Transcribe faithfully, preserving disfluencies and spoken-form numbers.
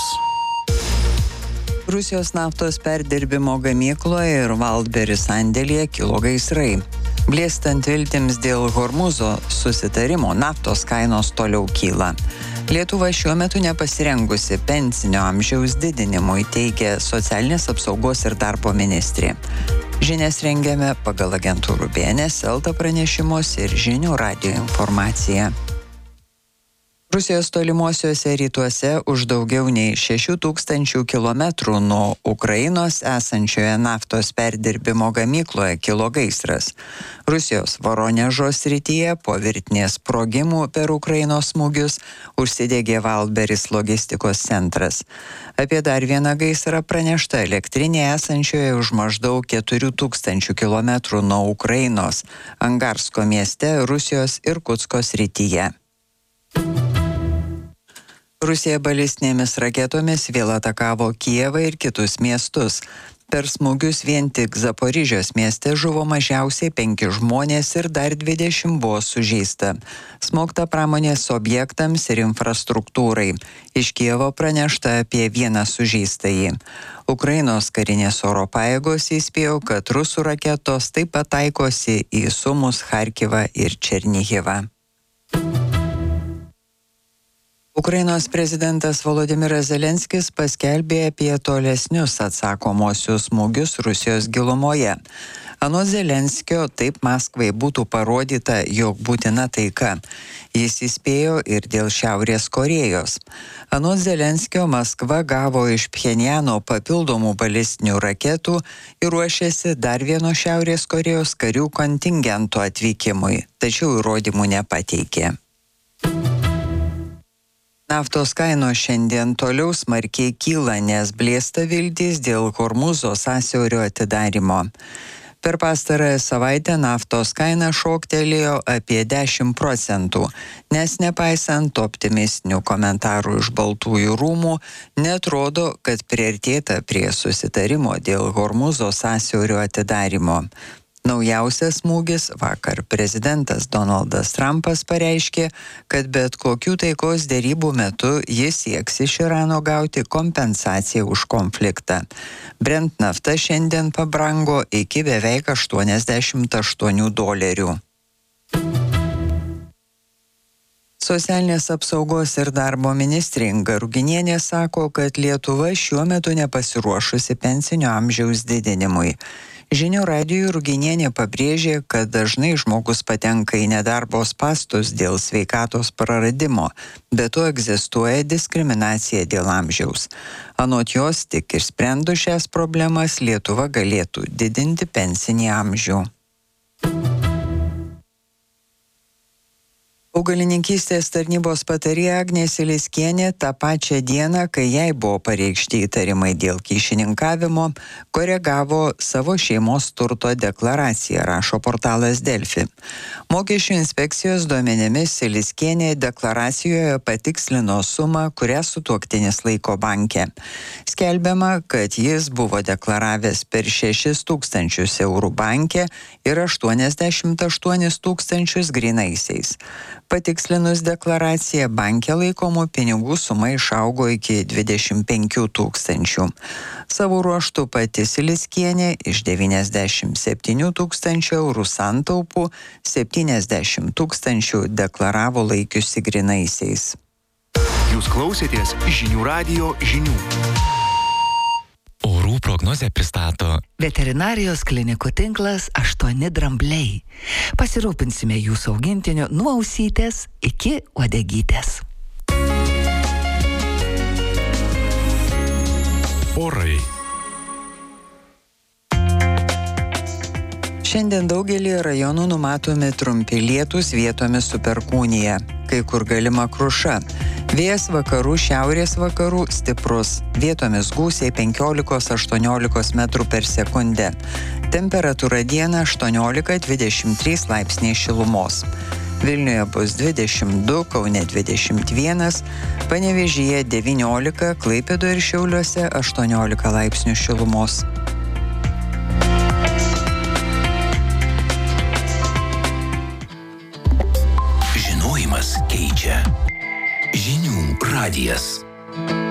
Rusijos naftos perdirbimo gamykloje ir Waldberry sandėlyje kilo gaisrai. Blėstant viltims dėl Hormuzo susitarimo, naftos kainos toliau kyla. Lietuva šiuo metu nepasirengusi pensinio amžiaus didinimui, teigia socialinės apsaugos ir darbo ministrė. Žinias rengiame pagal agentūrų B N S, Elta pranešimus ir Žinių radijo informaciją. Rusijos tolimuosiuose rytuose už daugiau nei šešių tūkstančių kilometrų nuo Ukrainos esančioje naftos perdirbimo gamykloje kilo gaisras. Rusijos Voronežo srityje po virtinės sprogimų per Ukrainos smūgius užsidegė Waldberrys logistikos centras. Apie dar vieną gaisrą pranešta elektrinėje esančioje už maždaug keturių tūkstančių kilometrų nuo Ukrainos, Angarsko mieste Rusijos Irkutsko srityje. Rusija balistinėmis raketomis vėl atakavo Kijevą ir kitus miestus. Per smūgius vien tik Zaporižės mieste žuvo mažiausiai penki žmonės ir dar dvidešimt buvo sužeista. Smogta pramonės objektams ir infrastruktūrai. Iš Kijevo pranešta apie vieną sužeistąjį. Ukrainos karinės oro pajėgos įspėjo, kad rusų raketos taip pat taikosi į Sumus, Charkivą ir Černihivą. Ukrainos prezidentas Volodymyras Zelenskis paskelbė apie tolesnius atsakomosius smūgius Rusijos gilumoje. Anot Zelenskio, taip Maskvai būtų parodyta, jog būtina taika. Jis įspėjo ir dėl Šiaurės Korėjos. Anot Zelenskio, Maskva gavo iš Pchenjano papildomų balistinių raketų ir ruošiasi dar vieno Šiaurės Korėjos karių kontingento atvykimui, tačiau įrodymų nepateikė. Naftos kainos šiandien toliau smarkiai kyla, nes blėsta viltys dėl Hormuzo sąsiaurio atidarymo. Per pastarąją savaitę naftos kaina šoktelėjo apie dešimt procentų, nes nepaisant optimistinių komentarų iš Baltųjų rūmų, netrodo, kad priartėta prie susitarimo dėl Hormuzo sąsiaurio atidarymo. Naujausias smūgis vakar prezidentas Donaldas Trumpas pareiškė, kad bet kokių taikos derybų metu jis sieks iš Irano gauti kompensaciją už konfliktą. Brent nafta šiandien pabrango iki beveik aštuoniasdešimt aštuonių dolerių. Socialinės apsaugos ir darbo ministrė Inga Ruginienė sako, kad Lietuva šiuo metu nepasiruošusi pensinio amžiaus didinimui. Žinių radijui Ruginienė pabrėžė, kad dažnai žmogus patenka į nedarbo spąstus dėl sveikatos praradimo, bet to egzistuoja diskriminacija dėl amžiaus. Anot jos, tik išsprendus šias problemas Lietuva galėtų didinti pensinį amžių. Augalininkystės tarnybos patarėja Agnė Siliskienė tą pačią dieną, kai jai buvo pareikšti įtarimai dėl kyšininkavimo, koregavo savo šeimos turto deklaraciją, rašo portalas Delfi. Mokesčių inspekcijos duomenimis Siliskienė deklaracijoje patikslino sumą, kurią sutuoktinis laiko banke. Skelbiama, kad jis buvo deklaravęs per šešis tūkstančius eurų banke ir aštuoniasdešimt aštuonis tūkstančius grynaisiais. Patikslinus deklaraciją, banke laikomų pinigų suma išaugo iki dvidešimt penkių tūkstančių. Savo ruožtu pati Siliskienė iš devyniasdešimt septynių tūkstančių eurų santaupų septyniasdešimt tūkstančių deklaravo laikiusi grynaisiais. Jūs klausėtės Žinių radijo žinių. Orų prognozę pristato Veterinarijos klinikų tinklas aštuoni drambliai. Pasirūpinsime jūsų augintiniu nuo ausytės iki uodegytės. orai. Šiandien daugelį rajonų numatomi trumpi lietūs, vietomis su perkūnija, kai kur galima kruša. Vėjas vakarų, šiaurės vakarų stiprus, vietomis gūsiai penkiolika aštuoniolika metrų per sekundę. Temperatūra dieną aštuoniolika dvidešimt trys laipsniai šilumos. Vilniuje bus dvidešimt du, Kaune dvidešimt vienas, Panevėžyje devyniolika, Klaipėdoje ir Šiauliuose aštuoniolika laipsnių šilumos. Žinojimas keičia. Žinių radijas.